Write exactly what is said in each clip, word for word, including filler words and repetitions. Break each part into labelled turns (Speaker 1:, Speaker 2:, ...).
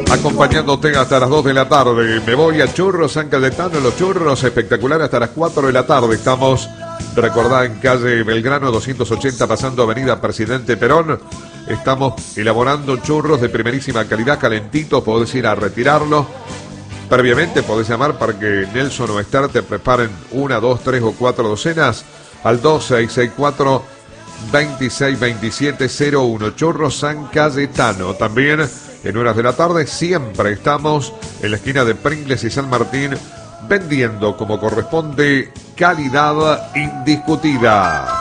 Speaker 1: Acompañándote hasta las dos de la tarde. Me voy a Churros San Cayetano, los churros espectaculares hasta las cuatro de la tarde. Estamos, recordá, en calle Belgrano doscientos ochenta, pasando avenida Presidente Perón. Estamos elaborando churros de primerísima calidad, calentitos, podés ir a retirarlos. Previamente podés llamar para que Nelson o Esther te preparen una, dos, tres o cuatro docenas al dos seis seis cuatro, veintiséis veintisiete cero uno. Churros San Cayetano. También en horas de la tarde siempre estamos en la esquina de Pringles y San Martín vendiendo como corresponde calidad indiscutida.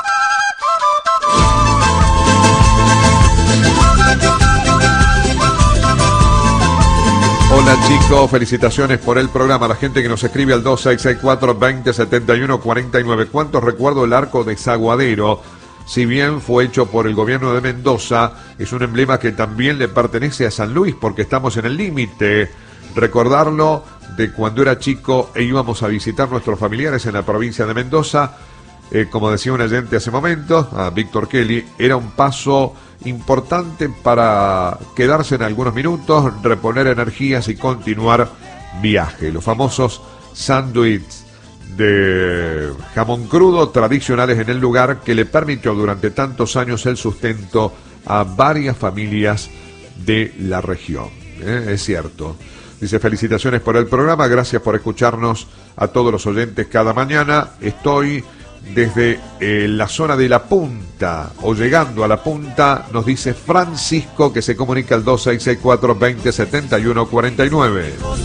Speaker 1: Hola chicos, felicitaciones por el programa. La gente que nos escribe al dos seis seis cuatro, veinte setenta y uno cuarenta y nueve. ¿Cuántos recuerdo el arco de Zaguadero? Si bien fue hecho por el gobierno de Mendoza, es un emblema que también le pertenece a San Luis porque estamos en el límite. Recordarlo de cuando era chico e íbamos a visitar nuestros familiares en la provincia de Mendoza, eh, como decía un oyente hace momento, a Víctor Kelly, era un paso importante para quedarse en algunos minutos, reponer energías y continuar viaje. Los famosos sándwiches de jamón crudo tradicionales en el lugar que le permitió durante tantos años el sustento a varias familias de la región. ¿Eh? Es cierto. Dice, felicitaciones por el programa, gracias por escucharnos a todos los oyentes cada mañana. Estoy desde eh, la zona de La Punta, o llegando a La Punta, nos dice Francisco, que se comunica al dos seis seis cuatro, veinte setenta y uno cuarenta y nueve.